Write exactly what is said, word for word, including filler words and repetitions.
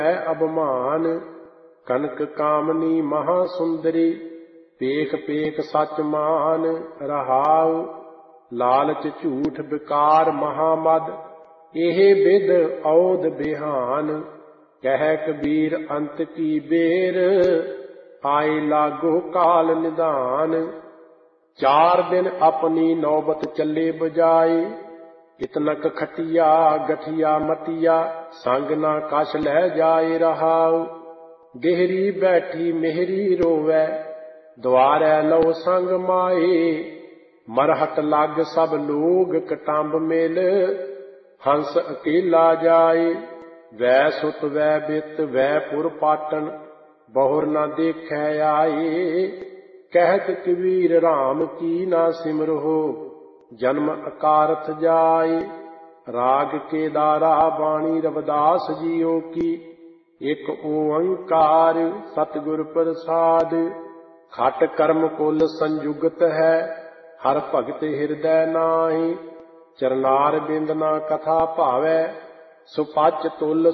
है अबमान। कनक कामनी महासुंदरी पेख पेख सच मान। रहाव लालच झूठ विकार महामद एहे बिद औध बिहान। कह कबीर अंत की बेर आए लागो काल निदान। चार दिन अपनी नौबत चले बजाए इतनक खटिया गठिया मटिया संग ना कश लै जाए। रहाव गेहरी बैठी मेहरी रोवै द्वारै लो संग माए। मरहट लग सब लोग कटंब मिल हंस अकेला जाए। वै सुत वै बित वै पुर पाटन बहुर न देखै आए। कहत कबीर राम की ना सिमरहो जन्म अकारथ जाए। राग केदारा बाणी रविदास जियो की एक ओंकार सतगुर प्रसाद। खट कर्म कुल संयुगत है हर भगत हृदय नाहि। चरनार बिंद ना कथा भावै सुपच तुल